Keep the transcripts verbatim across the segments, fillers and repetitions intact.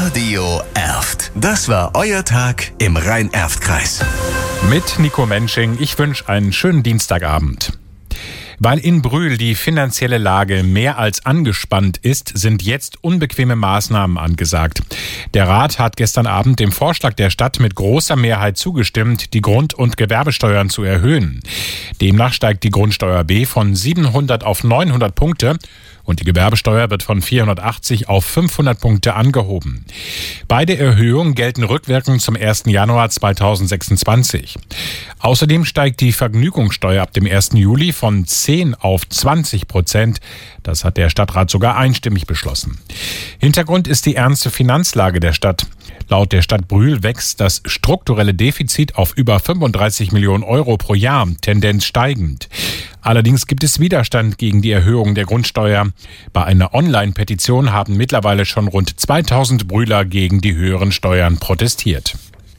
Radio Erft. Das war euer Tag im Rhein-Erft-Kreis. Mit Nico Mensching. Ich wünsche einen schönen Dienstagabend. Weil in Brühl die finanzielle Lage mehr als angespannt ist, sind jetzt unbequeme Maßnahmen angesagt. Der Rat hat gestern Abend dem Vorschlag der Stadt mit großer Mehrheit zugestimmt, die Grund- und Gewerbesteuern zu erhöhen. Demnach steigt die Grundsteuer B von siebenhundert auf neunhundert Punkte und die Gewerbesteuer wird von vierhundertachtzig auf fünfhundert Punkte angehoben. Beide Erhöhungen gelten rückwirkend zum ersten Januar zweitausendsechsundzwanzig. Außerdem steigt die Vergnügungssteuer ab dem ersten Juli von zehn auf zwanzig Prozent. Das hat der Stadtrat sogar einstimmig beschlossen. Hintergrund ist die ernste Finanzlage der Stadt. Laut der Stadt Brühl wächst das strukturelle Defizit auf über fünfunddreißig Millionen Euro pro Jahr, Tendenz steigend. Allerdings gibt es Widerstand gegen die Erhöhung der Grundsteuer. Bei einer Online-Petition haben mittlerweile schon rund zweitausend Brühler gegen die höheren Steuern protestiert.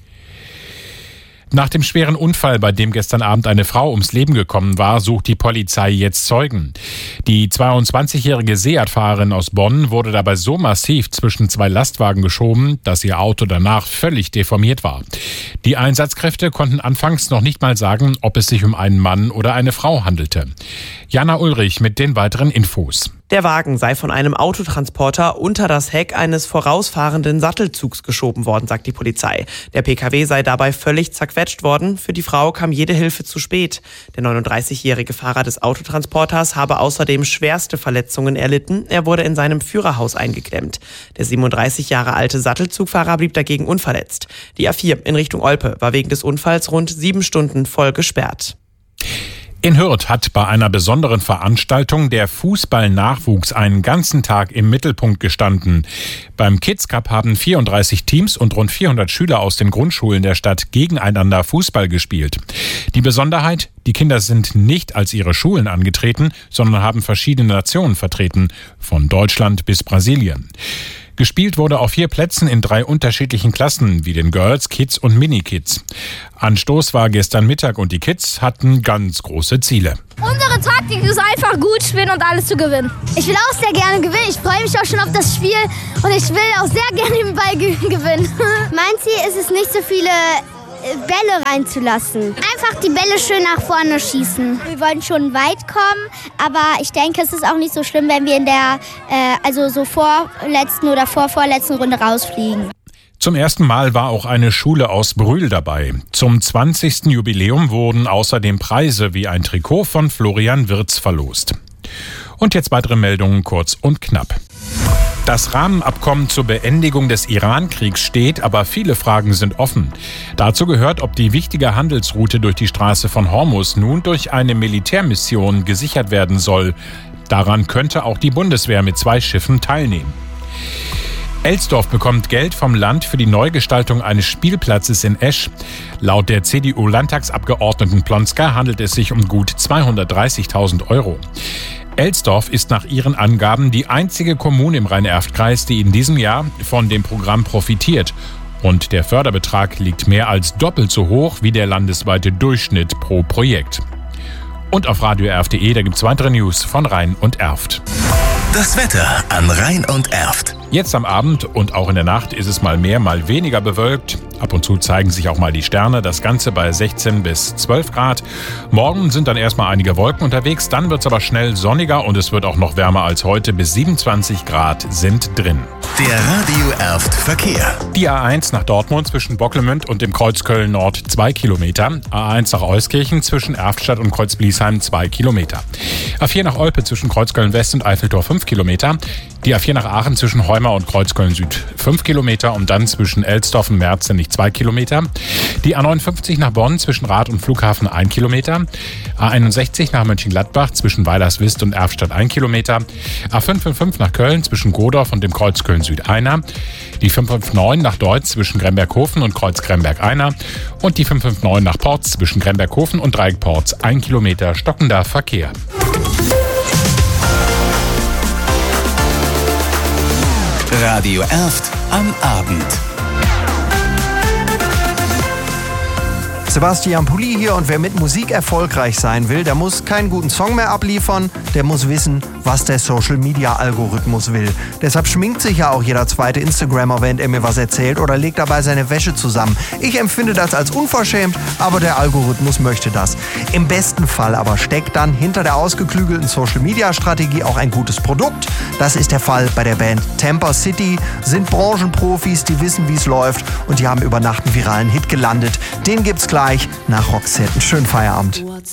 Nach dem schweren Unfall, bei dem gestern Abend eine Frau ums Leben gekommen war, sucht die Polizei jetzt Zeugen. Die zweiundzwanzigjährige Seat-Fahrerin aus Bonn wurde dabei so massiv zwischen zwei Lastwagen geschoben, dass ihr Auto danach völlig deformiert war. Die Einsatzkräfte konnten anfangs noch nicht mal sagen, ob es sich um einen Mann oder eine Frau handelte. Jana Ulrich mit den weiteren Infos. Der Wagen sei von einem Autotransporter unter das Heck eines vorausfahrenden Sattelzugs geschoben worden, sagt die Polizei. Der P K W sei dabei völlig zerquetscht worden. Für die Frau kam jede Hilfe zu spät. Der neununddreißigjährige Fahrer des Autotransporters habe außerdem schwerste Verletzungen erlitten. Er wurde in seinem Führerhaus eingeklemmt. Der siebenunddreißig Jahre alte Sattelzugfahrer blieb dagegen unverletzt. Die A vier in Richtung Olpe war wegen des Unfalls rund sieben Stunden voll gesperrt. In Hürth hat bei einer besonderen Veranstaltung der Fußballnachwuchs einen ganzen Tag im Mittelpunkt gestanden. Beim Kids Cup haben vierunddreißig Teams und rund vierhundert Schüler aus den Grundschulen der Stadt gegeneinander Fußball gespielt. Die Besonderheit: Die Kinder sind nicht als ihre Schulen angetreten, sondern haben verschiedene Nationen vertreten, von Deutschland bis Brasilien. Gespielt wurde auf vier Plätzen in drei unterschiedlichen Klassen, wie den Girls, Kids und Mini-Kids. Anstoß war gestern Mittag und die Kids hatten ganz große Ziele. Unsere Taktik ist einfach gut spielen und alles zu gewinnen. Ich will auch sehr gerne gewinnen. Ich freue mich auch schon auf das Spiel und ich will auch sehr gerne den Ball ge- gewinnen. Mein Ziel ist es, nicht so viele Bälle reinzulassen. Einfach die Bälle schön nach vorne schießen. Wir wollen schon weit kommen, aber ich denke, es ist auch nicht so schlimm, wenn wir in der äh, also so vorletzten oder vorvorletzten Runde rausfliegen. Zum ersten Mal war auch eine Schule aus Brühl dabei. Zum zwanzigsten Jubiläum wurden außerdem Preise wie ein Trikot von Florian Wirtz verlost. Und jetzt weitere Meldungen kurz und knapp. Das Rahmenabkommen zur Beendigung des Iran-Kriegs steht, aber viele Fragen sind offen. Dazu gehört, ob die wichtige Handelsroute durch die Straße von Hormuz nun durch eine Militärmission gesichert werden soll. Daran könnte auch die Bundeswehr mit zwei Schiffen teilnehmen. Elsdorf bekommt Geld vom Land für die Neugestaltung eines Spielplatzes in Esch. Laut der C D U-Landtagsabgeordneten Plonska handelt es sich um gut zweihundertdreißigtausend Euro. Elsdorf ist nach ihren Angaben die einzige Kommune im Rhein-Erft-Kreis, die in diesem Jahr von dem Programm profitiert. Und der Förderbetrag liegt mehr als doppelt so hoch wie der landesweite Durchschnitt pro Projekt. Und auf radio erft punkt de, da gibt's weitere News von Rhein und Erft. Das Wetter an Rhein und Erft. Jetzt am Abend und auch in der Nacht ist es mal mehr, mal weniger bewölkt. Ab und zu zeigen sich auch mal die Sterne, das Ganze bei sechzehn bis zwölf Grad. Morgen sind dann erstmal einige Wolken unterwegs, dann wird es aber schnell sonniger und es wird auch noch wärmer als heute. Bis siebenundzwanzig Grad sind drin. Der Radio Erft Verkehr. Die A eins nach Dortmund zwischen Bocklemünd und dem Kreuz Köln-Nord zwei Kilometer. A eins nach Euskirchen zwischen Erftstadt und Kreuz-Bliesheim zwei Kilometer. A vier nach Olpe zwischen Kreuz Köln-West und Eiffeltor fünf Kilometer. Die A vier nach Aachen zwischen Heumar und Kreuz Köln-Süd fünf Kilometer und dann zwischen Elsdorf und Merzenich zwei Kilometer. Die A neunundfünfzig nach Bonn zwischen Rath und Flughafen ein Kilometer. A einundsechzig nach Mönchengladbach zwischen Weilerswist und Erftstadt ein Kilometer. A fünfhundertfünf nach Köln zwischen Godorf und dem Kreuz Köln-Süd einer. Die fünfhundertneun nach Deutz zwischen Gremberghofen und Kreuz Gremberg einer. Und die fünfhundertneun nach Porz zwischen Gremberghofen und Dreieck Porz ein Kilometer stockender Verkehr. Radio Erft am Abend. Sebastian Pulli hier und wer mit Musik erfolgreich sein will, der muss keinen guten Song mehr abliefern, der muss wissen, was der Social-Media-Algorithmus will. Deshalb schminkt sich ja auch jeder zweite Instagrammer, während er mir was erzählt, oder legt dabei seine Wäsche zusammen. Ich empfinde das als unverschämt, aber der Algorithmus möchte das. Im besten Fall aber steckt dann hinter der ausgeklügelten Social-Media-Strategie auch ein gutes Produkt. Das ist der Fall bei der Band Tampa City. Sind Branchenprofis, die wissen, wie es läuft, und die haben über Nacht einen viralen Hit gelandet. Den gibt's gleich nach Roxette. Einen schönen Feierabend.